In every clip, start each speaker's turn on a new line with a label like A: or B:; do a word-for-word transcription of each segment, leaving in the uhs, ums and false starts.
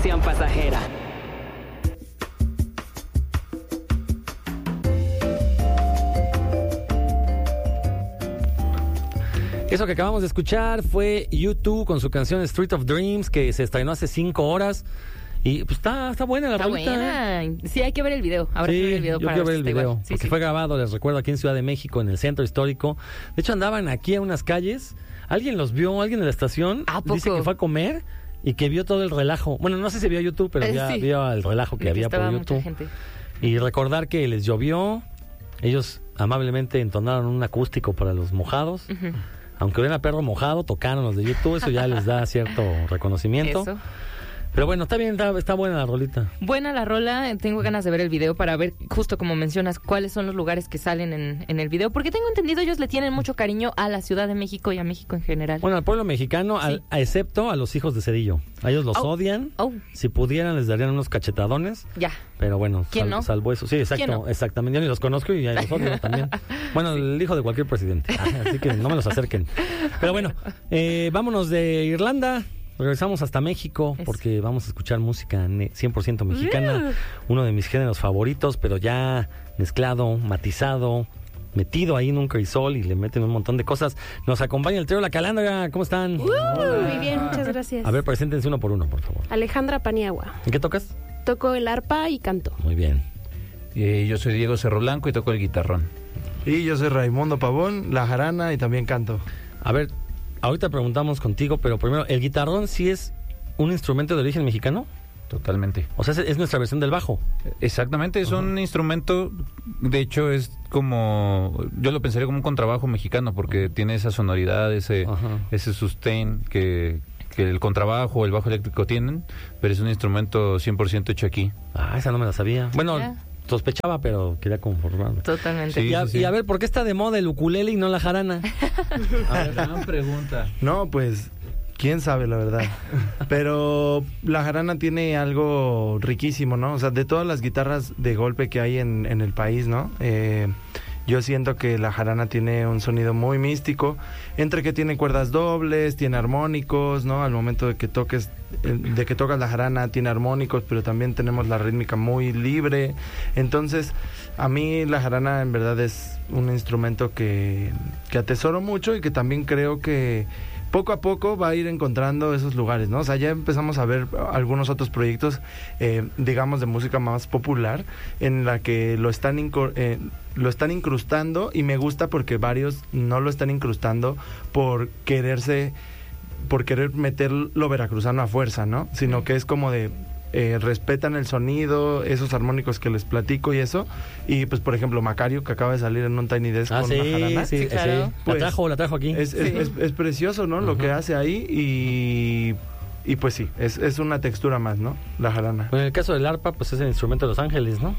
A: diversión pasajera.
B: Eso que acabamos de escuchar fue U dos con su canción Street of Dreams, que se estrenó hace cinco horas. Y pues está, está buena la
C: Está
B: rolita,
C: buena.
B: ¿eh?
C: Sí, hay que ver el video. Habrá
B: sí,
C: que ver el video
B: yo
C: para
B: quiero ver
C: ver
B: el
C: si está
B: video,
C: igual. Sí,
B: porque
C: sí.
B: fue grabado, les recuerdo, aquí en Ciudad de México, en el centro histórico. De hecho, andaban aquí a unas calles. ¿Alguien los vio? ¿Alguien de la estación?
C: ¿A poco?
B: Dice que fue a comer y que vio todo el relajo. Bueno, no sé si vio YouTube, pero
C: Eh,
B: vio,
C: sí.
B: vio el relajo que
C: De
B: había por
C: estaba mucha
B: YouTube.
C: gente.
B: Y recordar que les llovió. Ellos amablemente entonaron un acústico para los mojados.
C: Ujú.
B: Aunque hubiera perro mojado, tocaron los de YouTube. Eso ya les da cierto reconocimiento.
C: Eso.
B: Pero bueno, está bien, está, está buena la rolita.
C: Buena la rola, tengo ganas de ver el video para ver, justo como mencionas, cuáles son los lugares que salen en, en el video, porque tengo entendido ellos le tienen mucho cariño a la Ciudad de México y a México en general.
B: Bueno, al pueblo mexicano,
C: Sí.
B: al, a excepto a los hijos de Cedillo. A ellos los
C: Oh.
B: odian.
C: Oh,
B: Si pudieran, les darían unos cachetadones.
C: ya.
B: Pero bueno,
C: ¿Quién no?
B: salvo eso. Sí, exacto,
C: ¿Quién no?
B: exactamente. Yo ni los conozco y ya los odio también. Bueno, el hijo de cualquier presidente. Así que no me los acerquen. Pero bueno, eh, vámonos de Irlanda. Regresamos hasta México
C: Eso.
B: porque vamos a escuchar música ne- cien por ciento mexicana. Uno de mis géneros favoritos, pero ya mezclado, matizado, metido ahí en un crisol y le meten un montón de cosas. Nos acompaña el trío La Calandra. ¿Cómo están?
D: Muy bien, muchas gracias.
B: A ver, preséntense uno por uno, por favor.
D: Alejandra Paniagua.
B: ¿En qué tocas?
D: Toco el arpa y canto.
B: Muy bien.
E: Eh, yo soy Diego Cerro Blanco y toco el guitarrón.
F: Y yo soy Raimundo Pavón, la jarana y también canto.
B: A ver, ahorita preguntamos contigo, pero primero, ¿el guitarrón sí es un instrumento de origen mexicano?
E: Totalmente.
B: O sea, es, es nuestra versión del bajo.
E: Exactamente, es un instrumento, de hecho es como, yo lo pensaría como un contrabajo mexicano porque tiene esa sonoridad, ese,
B: Ajá.
E: ese sustain que, que el contrabajo o el bajo eléctrico tienen, pero es un instrumento cien por ciento hecho aquí.
B: Ah, esa no me la sabía. Bueno,
C: Ya.
B: sospechaba, pero quería conformarme.
C: Totalmente.
E: Sí.
B: y, a, y a ver, ¿por qué está de moda el ukulele y no la jarana?
E: A ver, gran pregunta.
F: No, pues, quién sabe la verdad. Pero la jarana tiene algo riquísimo, ¿no? O sea, de todas las guitarras de golpe que hay en, en el país, ¿no? Eh, yo siento que la jarana tiene un sonido muy místico, entre que tiene cuerdas dobles, tiene armónicos, ¿no? Al momento de que toques, eh, de que tocas la jarana tiene armónicos, pero también tenemos la rítmica muy libre. Entonces, a mí la jarana en verdad es un instrumento que, que atesoro mucho y que también creo que poco a poco va a ir encontrando esos lugares, ¿no? O sea, ya empezamos a ver algunos otros proyectos, eh, digamos, de música más popular, en la que lo están, inco- eh, lo están incrustando, y me gusta porque varios no lo están incrustando por quererse, por querer meter lo veracruzano a fuerza, ¿no? Sino que es como de... Eh, respetan el sonido, esos armónicos que les platico y eso. Y pues, por ejemplo, Macario, que acaba de salir en un Tiny Desk
B: Ah,
F: con
B: sí,
F: una jarana.
B: sí,
C: Sí,
B: sí.
C: claro.
F: Pues,
B: la trajo, la trajo aquí.
F: Es, es,
C: Sí.
F: es, es precioso, ¿no? Lo
B: Ujú.
F: que hace ahí y, y pues sí, es, es una textura más, ¿no? La jarana.
B: Bueno, en el caso del arpa, pues es el instrumento de Los Ángeles, ¿no?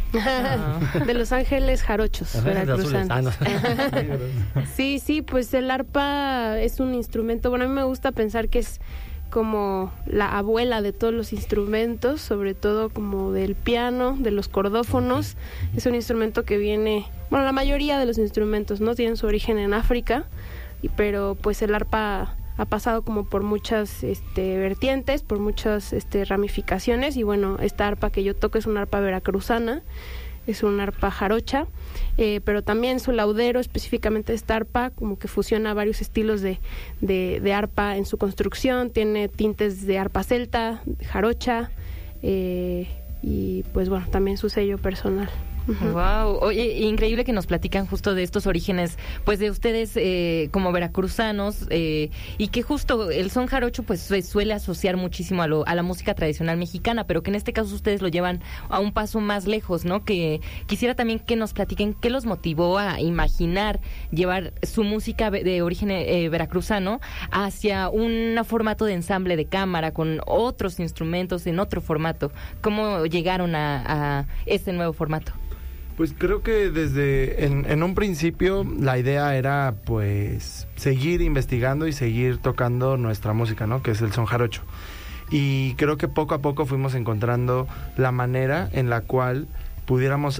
D: De Los Ángeles Jarochos,
B: Ajá, de azules.
D: veracruzanos.
B: Ah, no.
D: Sí, sí, pues el arpa es un instrumento, bueno, a mí me gusta pensar que es como la abuela de todos los instrumentos, sobre todo como del piano, de los cordófonos. Es un instrumento que viene, bueno, la mayoría de los instrumentos no tienen su origen en África, y, pero pues el arpa ha pasado como por muchas este, vertientes, por muchas este, ramificaciones, y bueno, esta arpa que yo toco es una arpa veracruzana, es una arpa jarocha, eh, pero también su laudero, específicamente esta arpa, como que fusiona varios estilos de, de, de arpa en su construcción, tiene tintes de arpa celta, de jarocha, eh, y pues bueno, también su sello personal. Ujú.
C: Wow, oye, increíble que nos platican justo de estos orígenes, pues de ustedes eh, como veracruzanos, eh, y que justo el son jarocho pues se suele asociar muchísimo a, lo, a la música tradicional mexicana, pero que en este caso ustedes lo llevan a un paso más lejos, ¿no? Que quisiera también que nos platiquen qué los motivó a imaginar llevar su música de origen eh, veracruzano hacia un formato de ensamble de cámara con otros instrumentos en otro formato. ¿Cómo llegaron a, a este nuevo formato?
F: Pues creo que desde en, en un principio la idea era pues seguir investigando y seguir tocando nuestra música, ¿no? Que es el son jarocho. Y creo que poco a poco fuimos encontrando la manera en la cual pudiéramos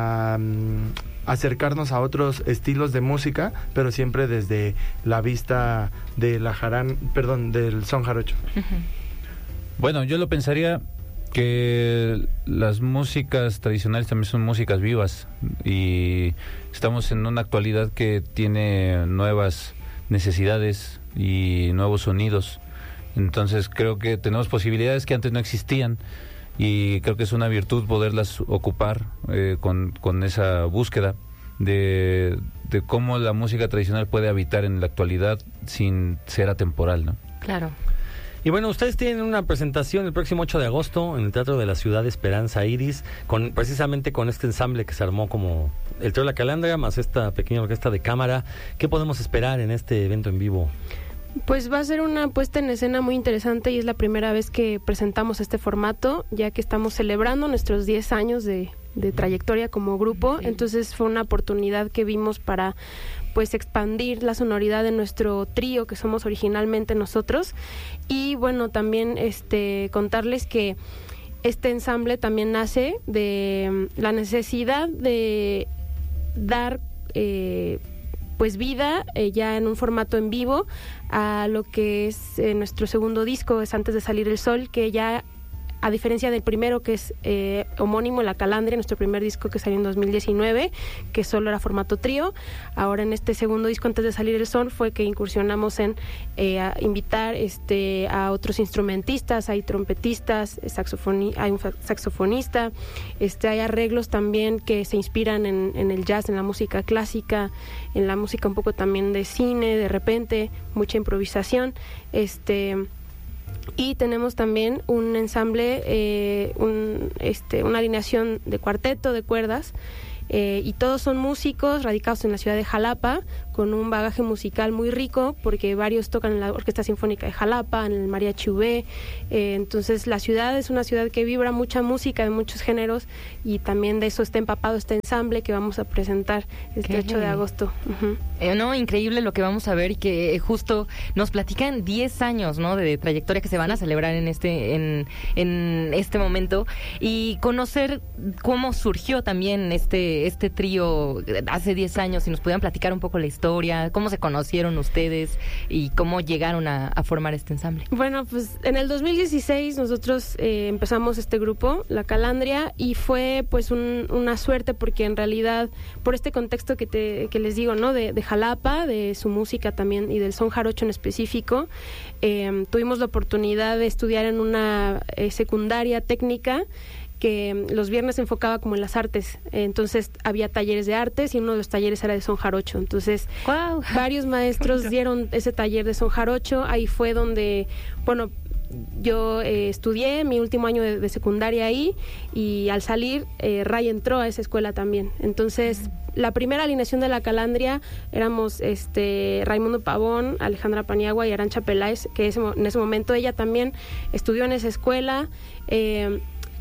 F: um, acercarnos a otros estilos de música, pero siempre desde la vista de la jarán, perdón, del son jarocho.
E: Bueno, yo lo pensaría Que las músicas tradicionales también son músicas vivas y estamos en una actualidad que tiene nuevas necesidades y nuevos sonidos. Entonces creo que tenemos posibilidades que antes no existían y creo que es una virtud poderlas ocupar eh, con, con esa búsqueda de, de cómo la música tradicional puede habitar en la actualidad sin ser atemporal, ¿no?
C: Claro.
B: Y bueno, ustedes tienen una presentación el próximo ocho de agosto en el Teatro de la Ciudad Esperanza Iris, con precisamente con este ensamble que se armó como el Trío La Calandria, más esta pequeña orquesta de cámara. ¿Qué podemos esperar en este evento en vivo?
D: Pues va a ser una puesta en escena muy interesante y es la primera vez que presentamos este formato, ya que estamos celebrando nuestros diez años de, de trayectoria como grupo. Sí. Entonces fue una oportunidad que vimos para pues expandir la sonoridad de nuestro trío que somos originalmente nosotros y bueno, también este contarles que este ensamble también nace de la necesidad de dar eh, pues vida eh, ya en un formato en vivo a lo que es eh, nuestro segundo disco, es Antes de Salir el Sol, que ya a diferencia del primero que es eh, homónimo, La Calandria, nuestro primer disco que salió en dos mil diecinueve, que solo era formato trío. Ahora en este segundo disco, Antes de Salir el Sol, fue que incursionamos en eh, a invitar este, a otros instrumentistas, hay trompetistas, saxofoni- hay un saxofonista, este, hay arreglos también que se inspiran en, en el jazz, en la música clásica, en la música un poco también de cine, de repente, mucha improvisación, este... Y tenemos también un ensamble, eh, un, este, una alineación de cuarteto de cuerdas, eh, y todos son músicos radicados en la ciudad de Jalapa, con un bagaje musical muy rico, porque varios tocan en la Orquesta Sinfónica de Jalapa, en el Mariachi U B. Eh, entonces la ciudad es una ciudad que vibra mucha música de muchos géneros, y también de eso está empapado este ensamble que vamos a presentar este
C: Qué
D: ocho de agosto. Uh-huh.
C: Eh, no, increíble lo que vamos a ver, y que eh, justo nos platican diez años, ¿no?, de trayectoria que se van a celebrar en este en, en este momento, y conocer cómo surgió también este este trío hace diez años, y nos pudieran platicar un poco la historia, cómo se conocieron ustedes y cómo llegaron a, a formar este ensamble.
D: Bueno, pues en el dos mil dieciséis nosotros eh, empezamos este grupo, La Calandria, y fue pues un, una suerte, porque en realidad por este contexto que te que les digo, ¿no?, de, de Jalapa, de su música también y del son jarocho en específico, eh, tuvimos la oportunidad de estudiar en una eh, secundaria técnica que los viernes se enfocaba como en las artes. Entonces había talleres de artes y uno de los talleres era de son jarocho. Entonces
C: wow.
D: varios maestros dieron ese taller de son jarocho. Ahí fue donde, bueno, yo eh, estudié mi último año de, de secundaria ahí, y al salir eh, Ray entró a esa escuela también. Entonces la primera alineación de La Calandria éramos este Raimundo Pavón, Alejandra Paniagua y Arancha Peláez, que ese, en ese momento ella también estudió en esa escuela, eh,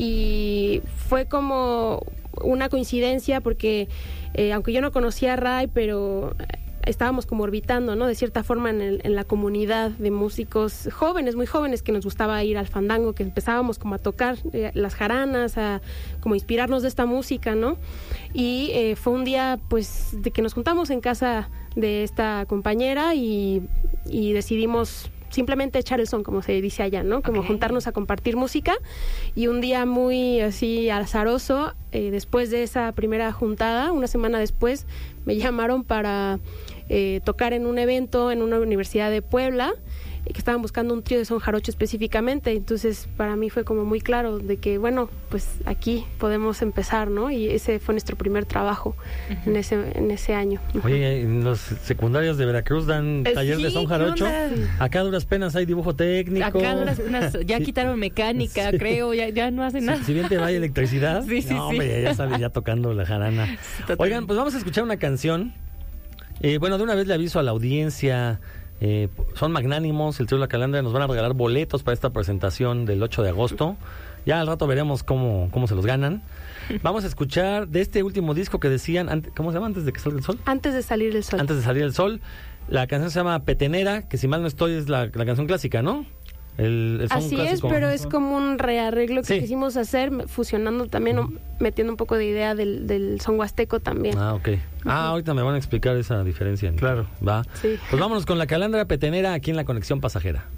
D: y fue como una coincidencia porque eh, aunque yo no conocía a Ray, pero estábamos como orbitando, ¿no?, de cierta forma en, el, en la comunidad de músicos jóvenes, muy jóvenes, que nos gustaba ir al fandango, que empezábamos como a tocar eh, las jaranas, a como inspirarnos de esta música, ¿no? Y eh, fue un día pues de que nos juntamos en casa de esta compañera y, y decidimos simplemente echar el son, como se dice allá, ¿no? Como okay. juntarnos a compartir música. Y un día muy así azaroso, eh, después de esa primera juntada, una semana después, me llamaron para eh, tocar en un evento en una universidad de Puebla, eh, que estaban buscando un trío de son jarocho específicamente. Entonces para mí fue como muy claro de que, bueno, pues aquí podemos empezar, ¿no? Y ese fue nuestro primer trabajo uh-huh. en ese en ese año. Uh-huh.
B: Oye, en los secundarios de Veracruz dan
C: eh,
B: taller
C: sí,
B: de son jarocho.
C: Sí.
B: Acá a duras penas hay dibujo técnico.
C: Acá duras penas, ya
B: sí.
C: quitaron mecánica, sí. creo, ya, ya no hacen nada.
B: Si, si bien te va electricidad,
C: sí, sí,
B: no,
C: sí.
B: hombre, ya sabes, ya tocando la jarana. Totalmente. Oigan, pues vamos a escuchar una canción. Eh, bueno, de una vez le aviso a la audiencia. Eh, son magnánimos, el trío La Calandria, nos van a regalar boletos para esta presentación del ocho de agosto. Ya al rato veremos cómo, cómo se los ganan. Vamos a escuchar de este último disco que decían, antes, ¿cómo se llama? ¿Antes de que salga el sol?
D: Antes de salir el sol.
B: Antes de salir el sol. La canción se llama Petenera, que si mal no estoy es la, la canción clásica, ¿no? El, el son
D: Así
B: clásico.
D: Es, pero es como un rearreglo que
B: sí.
D: quisimos hacer, fusionando también, uh-huh. metiendo un poco de idea del, del son huasteco también.
B: Ah, ok. Uh-huh. Ah, ahorita me van a explicar esa diferencia.
F: Claro.
B: Va.
D: Sí.
B: Pues vámonos con La Calandria Petenera aquí en La Conexión Pasajera.